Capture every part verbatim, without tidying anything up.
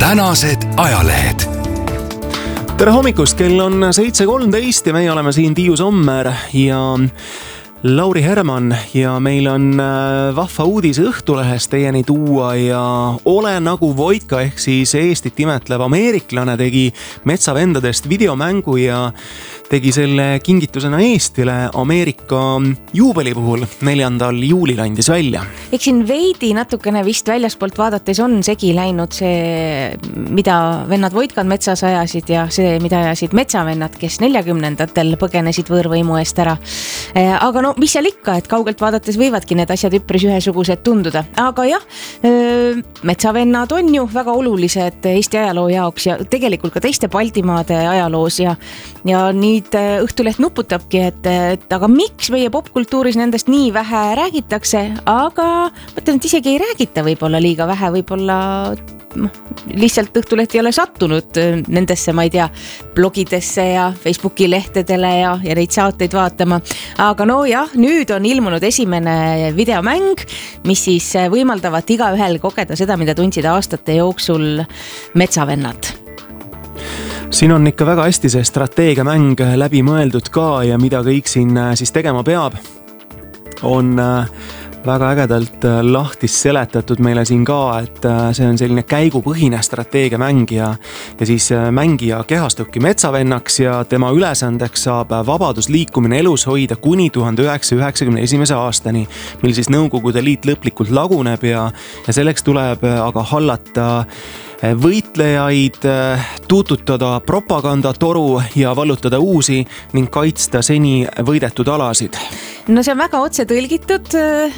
tänased ajalehed. Tere hommikust, kell on seitse kolmteist ja meie oleme siin Tiiu Sommer ja Lauri Herman ja meil on vahva uudis Õhtulehest teieni tuua ja Ole nagu Voika ehk siis Eestit imetlev ameeriklane tegi Metsavendadest videomängu ja tegi selle kingitusena Eestile Ameerika juubeli puhul neljandal juulil andis välja. Eks siin veidi natukene vist väljaspoolt vaadates on segi läinud see, mida vennad Voitkad metsas ajasid ja see, mida ajasid metsavennad, kes neljakümnendatel põgenesid võõrvõimu eest ära. Aga no mis seal ikka, et kaugelt vaadates võivadki need asjad üpris ühesugused tunduda. Aga jah, metsavennad on ju väga olulised Eesti ajaloo jaoks ja tegelikult ka teiste Baltimaade ajaloos ja, ja nüüd Õhtuleht nuputabki, et, et aga miks meie popkultuuris nendest nii vähe räägitakse, aga mõtlen, et isegi ei räägita võib-olla liiga vähe, võib-olla lihtsalt Õhtuleht ei ole sattunud nendesse, ma ei tea, blogidesse ja Facebooki lehtedele ja, ja neid saateid vaatama. Aga no jah, nüüd on ilmunud esimene videomäng, mis siis võimaldavat igaühel kogeda seda, mida tundsid aastate jooksul metsavennad. Siin on ikka väga hästi see strateegiamäng läbi mõeldud ka ja mida kõik siin siis tegema peab, on väga ägedalt lahtis seletatud meile siin ka, et see on selline käigupõhine strateegiamäng ja, ja siis mängija kehastubki metsavennaks ja tema ülesandeks saab vabadusliikumine elus hoida kuni tuhande üheksasaja üheksakümne esimese aastani, mil siis Nõukogude Liit lõplikult laguneb ja, ja selleks tuleb aga hallata võitlejaid, tuututada propagandatoru ja vallutada uusi ning kaitsta seni võidetud alasid. No see on väga otse tõlgitud.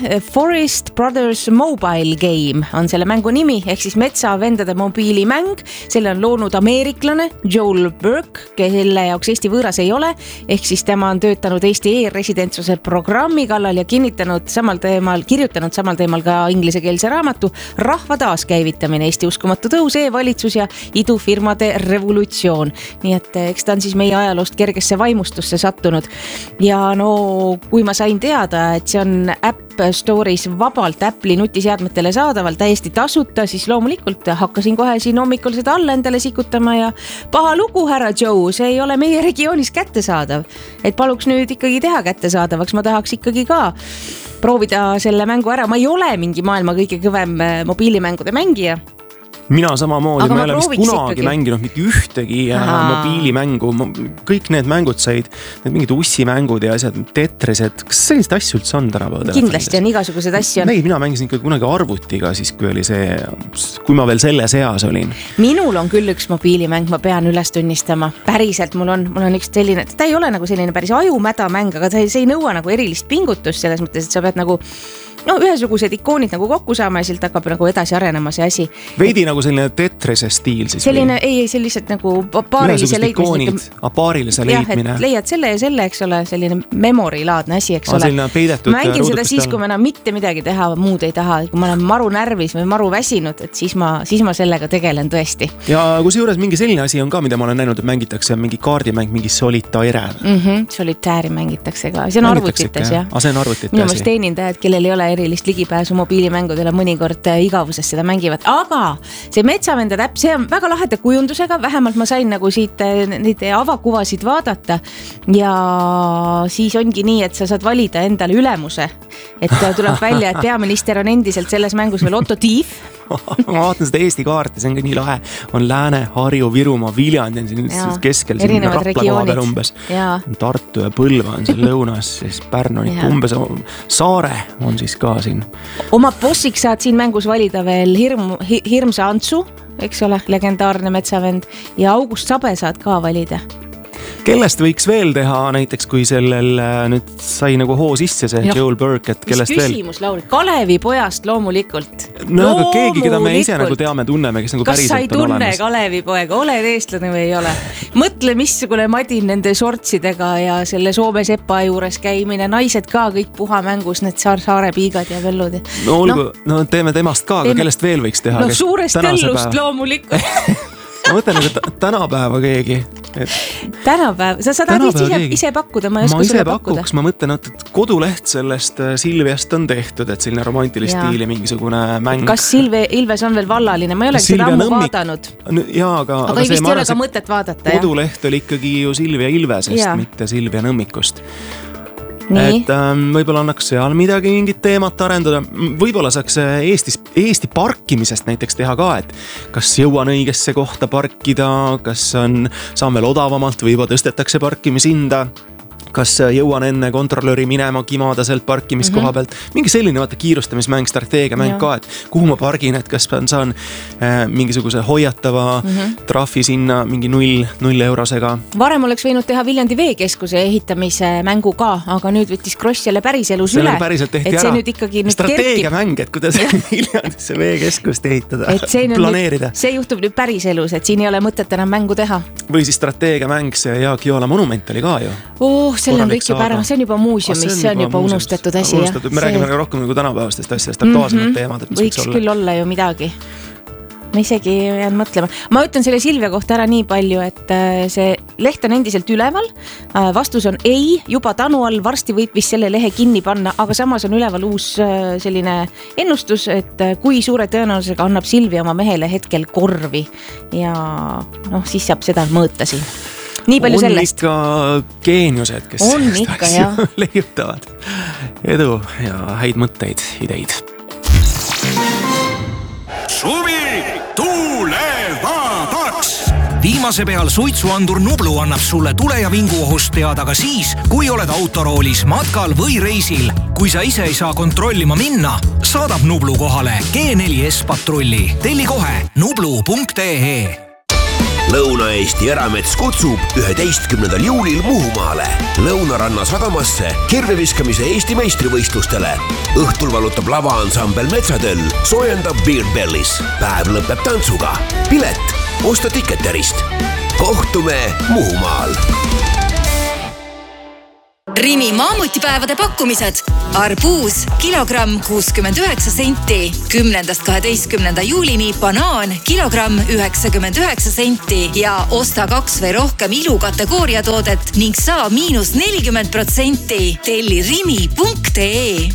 Forest Brothers Mobile Game on selle mängu nimi, ehk siis metsavendade mobiilimäng. Selle on loonud ameeriklane Joel Burke, kelle jaoks Eesti võõras ei ole, ehk siis tema on töötanud Eesti e-residentsuse programmi kallal ja kinnitanud samal teemal, kirjutanud samal teemal ka inglisekeelse raamatu Rahva taaskäivitamine, Eesti uskumatu tõus, e-valitsus ja idufirmade revolutsioon. Nii et eks ta on siis meie ajaloost kergesse vaimustusse sattunud. Ja no kui ma sain teada, et see on App Store'is vabalt Apple'i nutiseadmetele saadaval täiesti tasuta, siis loomulikult hakkasin kohe siin hommikul seda alla endale sikutama ja paha lugu, härra Joe, see ei ole meie regioonis kättesaadav. Et paluks nüüd ikkagi teha kättesaadavaks, ma tahaks ikkagi ka proovida selle mängu ära. Ma ei ole mingi maailma kõige kõvem mobiilimängude mängija. Mina samamoodi, aga ma ei ole vist kunagi ikkagi mänginud mitte ühtegi Aha. mobiilimängu. Kõik need mängud said, need mingid ussimängud ja asjad, tetrised. Kas sellist asju üldse on tänapäeval? Kindlasti on igasugused asju. Neid mina mängisin ikka kunagi arvutiga, siis kui oli see, kui ma veel selle seas olin. Minul on küll üks mobiilimäng, ma pean üles tunnistama. Päriselt mul on, mul on üks selline, ta ei ole nagu selline päris ajumäda mäng, aga see ei nõua nagu erilist pingutust selles mõttes, et sa pead nagu no ühesugused ikoonid nagu kokku saama ja silt hakkab nagu edasi arenema see asi. Veidi nagu selline tetrise stiil siis? Selline, ei, see lihtsalt nagu paarilise leidmine. A paarilise leidmine. Jah, leiad selle ja selle, eks ole, selline memorilaadne asi, eks ole. Peidetud mängin seda siis, kui ma enam mitte midagi teha, muud ei taha. Kui ma olen maru närvis või maru väsinud, et siis ma, siis ma sellega tegelen tõesti. Ja kus juures mingi selline asi on ka, mida ma olen näinud, et mängitakse mingi kaardimäng, mingi solitaire. Mm-hmm, solitääri mängitakse ka. See on arvutites, jah. A, see on arvutites. Minu mõttes teenindajad, kellel ei ole erilist ligipääsu mobiilimängudele mõnikord igavuses seda mängivad. Aga see metsavendade äpp, see on väga laheda kujundusega, vähemalt ma sain nagu siit neid avakuvasid vaadata ja siis ongi nii, et sa saad valida endale ülemuse. Et tuleb välja, et peaminister on endiselt selles mängus veel Otto Tief. Ma vaatan seda Eesti kaarti, see on ka nii lahe. On Lääne, Harju, Virumaa, Viljandi on siin ja, keskel, siin Rapla koha umbes. Ja. Tartu ja Põlva on siin lõunas, siis Pärnu on ikka umbes Saare on siis ka siin. Oma bossiks saad siin mängus valida veel hirm, hirmsa Antsu, eks ole, legendaarne metsavend ja August Sabe saad ka valida. Kellest võiks veel teha näiteks, kui sellel nüüd sai nagu hoo sisse see Joel Burke, et kellest veel? Mis küsimus, Lauri? Kalevi pojast loomulikult. No aga keegi, keda me ise nagu teame, tunneme, kes nagu kas päriselt on olemas. Kas sa ei tunne Kalevi poega? Oled eestlane või ei ole? Mõtle, missugune madin nende sortsidega ja selle Soome sepa juures käimine. Naised ka kõik puha mängus, need saare piigad ja vellud. No olgu, no, no teeme temast ka, aga teeme... kellest veel võiks teha? No suurest tellust loomulikult. Ma mõtlen, et tänapäeva keegi tänapäev, sa saad ise, ise pakkuda, ma ei oska sulle pakkuda. Ma mõtlen, et koduleht sellest Silviast on tehtud, et selline romantilist stiili mingisugune mäng. Kas Silve, Ilves on veel vallaline? Ma ei ole seda ammu Nõmmik... vaadanud. Jaa, aga, aga, aga ei vist ei ole ka mõtet vaadata. Koduleht ja? Oli ikkagi ju Silvia Ilvesest, ja. Mitte Silvia Nõmmikust. Nii. Et ähm, võib-olla annaks seal midagi mingit teemat arendada. Võib-olla saaks Eestis, Eesti parkimisest näiteks teha ka, et kas jõuan õigesse kohta parkida, kas on, saan veel odavamalt või juba tõstetakse parkimisinda, kas jõuan enne kontrollöri minema kimada sealt parkimiskoha pealt. Mm-hmm. Mingi selline vaata kiirustamismäng, strateegiamäng ka, et kuhu ma pargin, et kas saan äh, mingisuguse hoiatava mm-hmm. trahvi sinna mingi null, null eurosega. Varem oleks võinud teha Viljandi veekeskuse ehitamise mängu ka, aga nüüd võttis Kross jälle päriselus üle. Et see ära. Nüüd ikkagi nüüd strateegiamäng, et kuidas Viljandisse veekeskust ehitada, planeerida. Nüüd, see juhtub nüüd päriselus, et siin ei ole mõtet enam mängu teha. Või siis strateegiamäng, see Jaak Joola monument oli ka ju. Oh, selle on kõik juba ära, see on juba muuseumis, see on juba unustatud asi. Unustatud. Me see... räägime ka rohkem nagu tänapäevastest asjadest, aktuaalsemad mm-hmm. teemad. Võiks küll olla. olla ju midagi. Ma isegi jään mõtlema. Ma ütlen selle Silvia kohta ära nii palju, et see leht on endiselt üleval. Vastus on ei, juba tanu all, varsti võib vist selle lehe kinni panna, aga samas on üleval uus selline ennustus, et kui suure tõenäosusega annab Silvia oma mehele hetkel korvi ja noh, siis saab seda mõõta siin. Nii palju on sellest. On ikka geeniused, kes on ikka, jah. leiutavad. Edu ja häid mõtteid, ideid. Suvi tulevadaks! Viimase peal suitsuandur Nublu annab sulle tule- ja vinguohust teada ka siis, kui oled autoroolis, matkal või reisil. Kui sa ise ei saa kontrollima minna, saadab Nublu kohale G neli S patrulli. Telli kohe nublu punkt ee. Lõuna-Eesti Eramets kutsub üheteistkümnendal juulil Muhumaale Lõunaranna sadamasse kirveviskamise Eesti meistrivõistlustele. Õhtul valutab lavaansambel Metsatöll, soojendab Beer Bellis. Päev lõpeb tantsuga. Pilet, osta Ticketerist. Kohtume Muhumaal. Rimi maamutipäevade pakkumised. Arbuus, kilogramm kuuskümmend üheksa senti. Kümnendast kaheteistkümnenda juulini banaan, kilogramm üheksakümmend üheksa senti. Ja osta kaks või rohkem ilukategooria toodet ning saa miinus nelikümmend protsenti. Telli rimi punkt ee.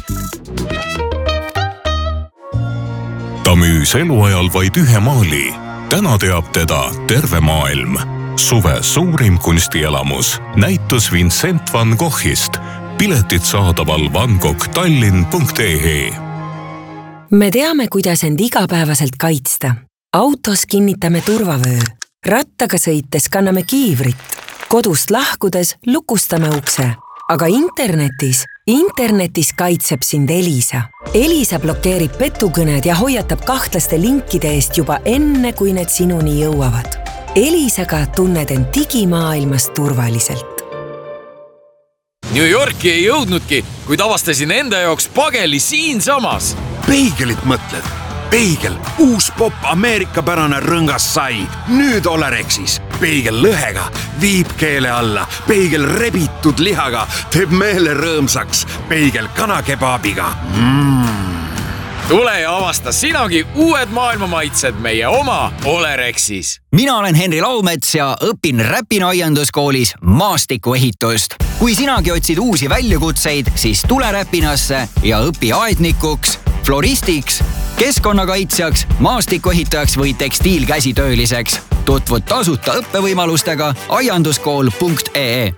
Ta müüs eluajal vaid ühe maali. Täna teab teda terve maailm. Suve suurim kunstielamus. Näitus Vincent van Goghist. Piletid saadaval vangogh tallinn punkt ee. Me teame, kuidas end igapäevaselt kaitsta. Autos kinnitame turvavöö. Rattaga sõites kanname kiivrit. Kodust lahkudes lukustame ukse. Aga internetis, internetis kaitseb sind Elisa. Elisa blokeerib petukõned ja hoiatab kahtlaste linkide eest juba enne, kui need sinuni jõuavad. Elisaga tunned end digimaailmas turvaliselt. New Yorki ei jõudnudki, kuid avastasin enda jaoks pageli siin samas. Peigelit mõtled? Peigel, uus pop Ameerikapärane rõngas sai. Nüüd Olerexis. Peigel lõhega, viib keele alla. Peigel rebitud lihaga, teeb meele rõõmsaks. Peigel kanakebaabiga. Mm. Tule ja avasta sinagi uued maailmamaitsed meie oma Olerexis. Mina olen Henri Laumets ja õpin Räpina aianduskoolis maastikuehitust. Kui sinagi otsid uusi väljakutseid, siis tule Räpinasse ja õpi aednikuks, floristiks, keskkonnakaitsjaks, maastikuehitajaks või tekstiilkäsitööliseks. Tutvud tasuta õppevõimalustega aianduskool punkt ee.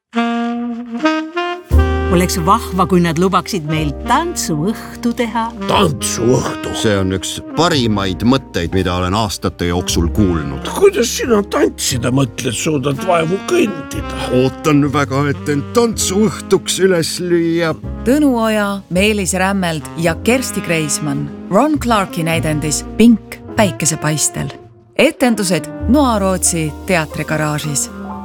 Oleks vahva, kui nad lubaksid meil tantsuõhtu teha. Tantsuõhtu? See on üks parimaid mõtteid, mida olen aastate jooksul kuulnud. Kuidas sina tantsida mõtled, suudad vaevu kõndida? Ootan väga, et end tantsuõhtuks üles lüüa. Tõnu Oja, Meelis Rämmeld ja Kersti Kreismann. Ron Clarki näidendis Pink päikesepaistel. Etendused Noarootsi teatrigaraažis.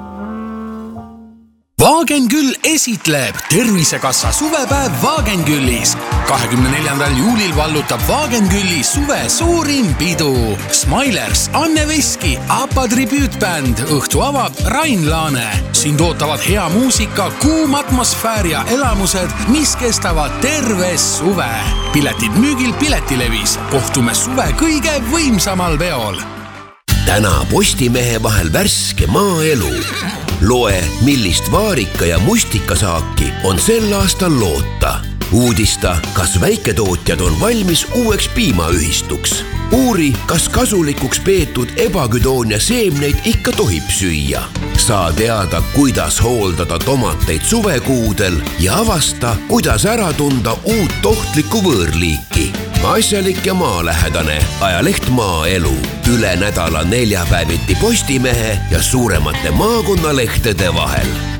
Wagenküll esitleb Tervisekassa suvepäev Wagenküllis. kahekümne neljandal juulil vallutab Wagenkülli suve suurim pidu. Smilers, Anne Veski, Apa tribüütbänd, õhtu avab Rain Laane. Sind ootavad hea muusika, kuum atmosfäär ja elamused, mis kestavad terve suve. Piletid müügil Piletilevis. Kohtume suve kõige võimsamal veol. täna Postimehe vahel värske maaelu. Loe, millist vaarika ja mustikasaaki on sel aastal loota. Uudista, kas väiketootjad on valmis uueks piimaühistuks. Uuri, kas kasulikuks peetud ebaküdoonia seemneid ikka tohib süüa. Saa teada, kuidas hooldada tomateid suvekuudel ja avasta, kuidas ära tunda uut ohtlikku võõrliiki. Asjalik ja maalähedane ajaleht Maaelu. Üle nädala neljapäeviti Postimehe ja suuremate maakonnalehtede vahel.